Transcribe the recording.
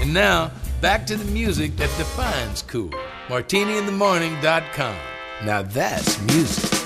And now, back to the music that defines cool. MartiniInTheMorning.com. Now that's music.